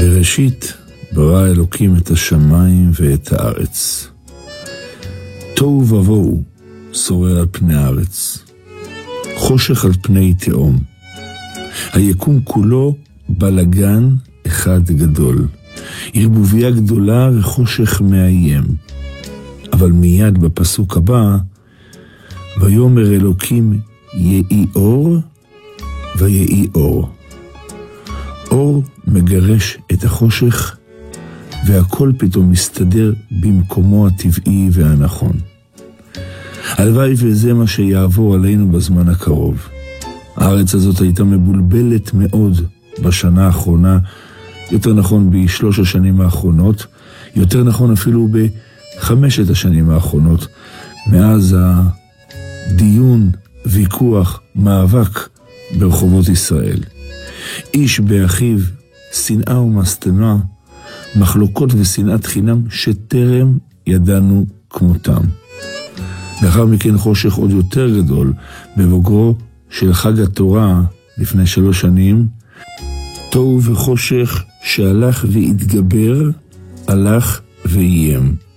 בראשית ברא אלוקים את השמיים ואת הארץ. תוהו ובוהו שורר על פני הארץ, חושך על פני תהום. היקום כולו בלגן אחד גדול, ערבוביה גדולה וחושך מאיים. אבל מיד בפסוק הבא, ויאמר אלוקים יהי אור, ויהי אור. אור מגרש את החושך, והכל פתאום מסתדר במקומו הטבעי והנכון. הלוואי וזה מה שיעבור עלינו בזמן הקרוב. הארץ הזאת הייתה מבולבלת מאוד בשנה האחרונה, יותר נכון ב3 השנים האחרונות, יותר נכון אפילו ב5 השנים האחרונות, מאז הדיון, ויכוח, מאבק ברחובות ישראל. איש באחיו, שנאה ומשטמה, מחלוקות ושנאת חינם שטרם ידענו כמותם. לאחר מכן חושך עוד יותר גדול בבוגרו של חג התורה לפני 3 שנים, תוהו וחושך שהלך והתגבר, הלך ואיים.